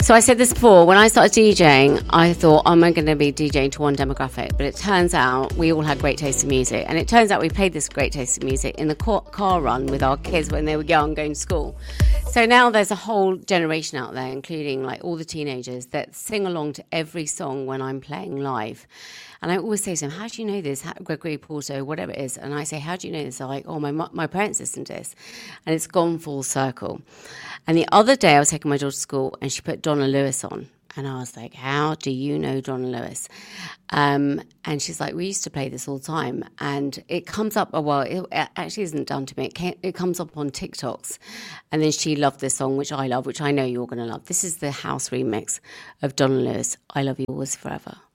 So I said this before, when I started DJing, I thought, am I going to be DJing to one demographic? But it turns out we all had great taste in music. And it turns out we played this great taste in music in the car run with our kids when they were young, going to school. So now there's a whole generation out there, including like all the teenagers, that sing along to every song when I'm playing live. And I always say to them, how do you know this? Gregory Porto, whatever it is. And I say, how do you know this? They're like, oh, my parents listen to this. And it's gone full circle. And the other day I was taking my daughter to school and she put Donna Lewis on. And I was like, how do you know Donna Lewis? And she's like, we used to play this all the time. And it comes up, it actually isn't done to me. It comes up on TikToks. And then she loved this song, which I love, which I know you're going to love. This is the house remix of Donna Lewis, I Love You Always Forever.